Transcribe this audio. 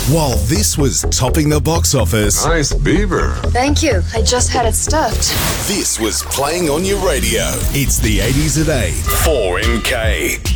While this was topping the box office, Nice beaver. Thank you. I just had it stuffed. this was playing on your radio. It's the 80s at 8. 4MK.